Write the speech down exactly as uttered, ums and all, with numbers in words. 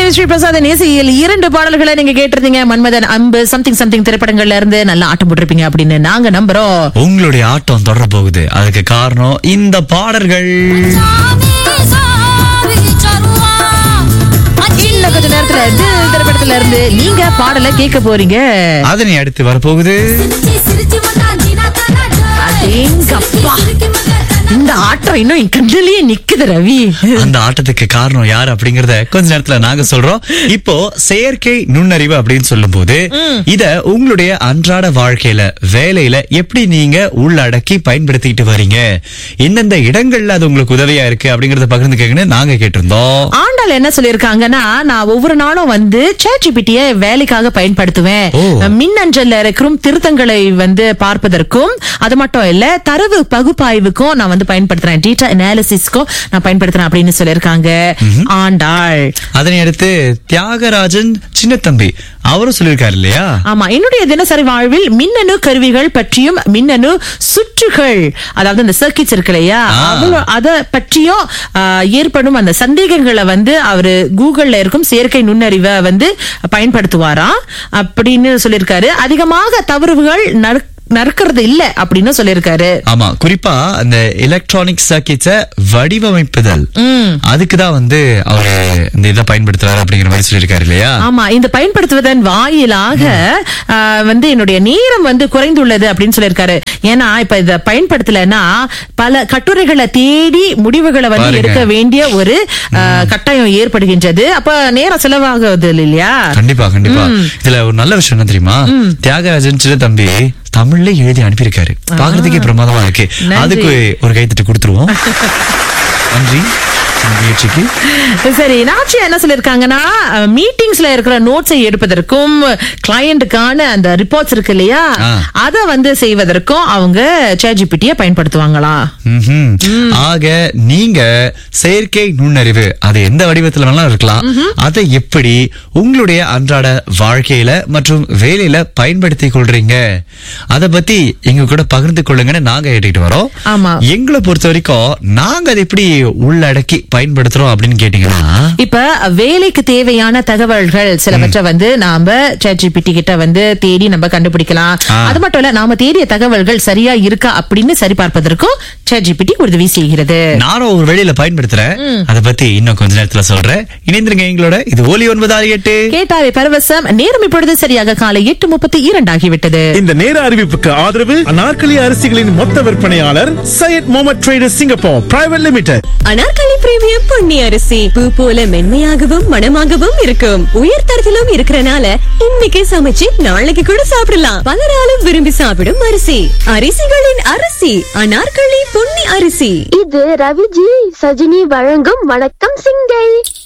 ஸ்ரீ பிரசாத் நேசியில் இரண்டு பாடல்களை நீங்க கேட்டிருந்தீங்க. மன்மதன் அம்பு சம்திங் சம்திங் திரைப்படங்கள்ல இருந்து நல்லா ஆட்டம் போட்டிருப்பீங்க அப்படின்னு நாங்க நம்புறோம். உங்களுடைய ஆட்டம் தொடர போகுது. அதுக்கு காரணம் இந்த பாடல்கள். இன்னும் கொஞ்ச நேரத்துல இருந்து திரைப்படத்துல இருந்து நீங்க பாடலை கேட்க போறீங்க. அதனை அடுத்து வரப்போகுது. அடேங்கப்பா, இந்த ஆட்டம் இன்னும் என் கண்ணிலேயே நிக்குது ரவி. அந்த ஆட்டத்துக்கு காரணம் யாரு அப்படிங்கறத கொஞ்ச நேரத்துல நாங்க சொல்றோம். இப்போ செயற்கை நுண்ணறிவு அப்படின்னு சொல்லும் போது இத உங்களுடைய அன்றாட வாழ்க்கையில வேலையில எப்படி நீங்க உள்ளடக்கி பயன்படுத்திட்டு வரீங்க, எந்தெந்த இடங்கள்ல அது உங்களுக்கு உதவியா இருக்கு அப்படிங்கறத பகிர்ந்துக்கன்னு நாங்க கேட்டிருந்தோம். ஆண்டாள் என்ன சொல்லிருக்காங்கன்னா, நான் ஒவ்வொரு நாளும் வந்து சாட்ஜிபிட்டிய வேலைக்காக பயன்படுத்துவேன். மின்னஞ்சல்ல இருக்கிற திருத்தங்களை வந்து பார்ப்பதற்கும், அது மட்டும் இல்ல தரவு பகுப்பாய்வுக்கும் நான் வந்து பயன்படுத்துறேன், டேட்டா அனாலிசிஸ்க்கும் நான் பயன்படுத்துறேன் அப்படின்னு சொல்லிருக்காங்க ஆண்டாள். அதனை அடுத்து தியாகராஜன் சின்ன தம்பி அவரும் சொல்லிருக்காரு இல்லையா? ஆமா, என்னுடைய தினசரி வாழ்வில் மின்னணு கருவிகள் பற்றியும் மின்னணு சுற்றுகள், அதாவது இந்த சர்க்கிட்ஸ் இருக்கு இல்லையா, அத பற்றியும் ஏற்படும் அந்த சந்தேகங்களை வந்து அவரு கூகுள்ல இருக்கும் செயற்கை நுண்ணறிவை வந்து பயன்படுத்துவாராம் அப்படின்னு சொல்லிருக்காரு. அதிகமாக தவறுகள் நடக்க நடக்கிறது இல்ல அப்படின்னு சொல்லிருக்காரு. ஆமா, குறிப்பா அந்த எலக்ட்ரானிக் சர்க்கிட்ஸ வடிவமைப்புதல், அதுக்குதான் வந்து அவரு இந்த இதை பயன்படுத்துறாரு அப்படிங்கிற மாதிரி சொல்லிருக்காரு இல்லையா? ஆமா, இந்த பயன்படுத்துவதன் வாயிலாக வந்து என்னுடைய நேரம் வந்து குறைந்துள்ளது அப்படின்னு சொல்லிருக்காரு. ஏன்னா இப்ப இத பயன்படுத்தலன்னா பல கட்டுரைகளை தேடி முடிவுகளை வந்து எடுக்க வேண்டிய ஒரு கட்டாயம் ஏற்படுகின்றது. அப்ப நேரம் செலவாகுது இல்லையா? கண்டிப்பா கண்டிப்பா. இதுல ஒரு நல்ல விஷயம் என்ன தெரியுமா, தியாகராஜன் சின்ன தம்பி தமிழ்ல எழுதி அனுப்பியிருக்காரு. பாக்குறதுக்கே பிரமாதமா இருக்கு. அதுக்கு ஒரு கைத்தட்டு கொடுத்துருவோம். நன்றி முயற்சிக்கு. சரி, நாச்சி என்ன சொல்லிருக்காங்கன்னா, மீட்டிங்ஸ்ல இருக்கிற நோட்ஸை எடுப்பதற்கும் கிளையண்ட்டுக்கான அந்த ரிப்போர்ட்ஸ் இருக்கு இல்லையா, அத வந்து செய்வதற்கும் அவங்க சாட்ஜிபிட்டிய பயன்படுத்துவாங்களா. ஆக நீங்க செயற்கை நுண்ணறிவு அது எந்த வடிவத்துல வேணாலும் இருக்கலாம், அதை எப்படி உங்களுடைய அன்றாட வாழ்க்கையில மற்றும் வேலையில பயன்படுத்தி கொள்றீங்க, அத பத்தி எங்க கூட பகிர்ந்து கொள்ளுங்கன்னு நாங்க கேட்டுக்கிட்டு வரோம். ஆமா, எங்களை பொறுத்த வரைக்கும் நாங்க அதை எப்படி உள்ளடக்கி பயன்படுத்துறோம் அப்படின்னு கேட்டீங்கன்னா, இப்ப வேலைக்கு தேவையான தகவல்கள் சிலவற்றை வந்து நாம சாட்ஜிபிட்டி கிட்ட வந்து தேடி நம்ம கண்டுபிடிக்கலாம். அது மட்டும் இல்ல, நாம தேடிய தகவல்கள் சரியா இருக்கா அப்படின்னு சரி பார்ப்பதற்கும் சாட்ஜிபிட்டி உதவி செய்கிறது. நானும் ஒரு வேலையில பயன்படுத்துறேன், அதை பத்தி இன்னும் கொஞ்ச நேரத்துல சொல்றேன். இணைந்திருங்க எங்களோட. இது ஒலி ஒன்பது ஆறு எட்டு கேட்டாவே பரவசம். நேரம் இப்பொழுது சரியாக காலை எட்டு முப்பத்தி இரண்டு ஆகிவிட்டது. இந்த நேர அறிவிப்புக்கு ஆதரவு அனார்கலி அரிசிகளின் மொத்த விற்பனையாளர் Syed Mohammed traders Singapore private limited. Anarkali premium Ponni அரிசி பூ போல மென்மையாகவும் மணமாகவும் இருக்கும். உயர் தரத்திலும் இருக்கறனால இன்னைக்கு சமைச்சு நாளைக்கு கூட சாப்பிடலாம். பலராலும் விரும்பி சாப்பிடும் அரிசி, அரிசிகளின் அரிசி அனார்கலி பொன்னி அரிசி. இது ரவிஜி சஜினி வழங்கும் வணக்கம் சிங்கை.